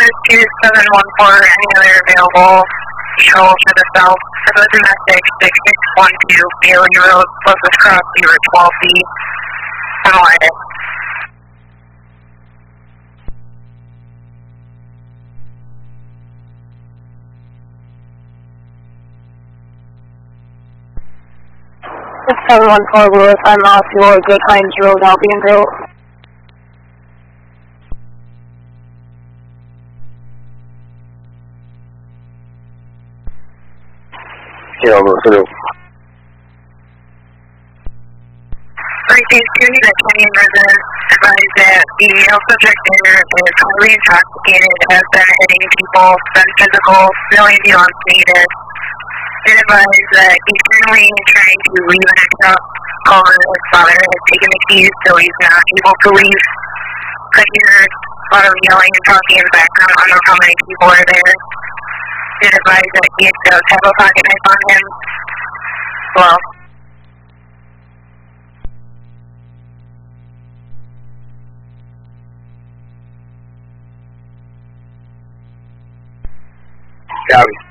is 2714, any other available patrol to the south for the domestic 6612 Bailey Road, closest cross Beaver 12B, unlighted. It's 714 Lewis, I'm off your Good Hines Road, Albion. Yeah, hello. Precinct 2, the Kenyon resident advised that the male subject there is highly intoxicated, has been hitting people, been physical, feeling beyond status. Been advised that he's currently trying to leave an account caller. His father has taken the keys, so he's not able to leave. Could hear a lot of yelling and talking in the background. I don't know how many people are there. Been advised that he does have a pocket knife on him. Well. Copy.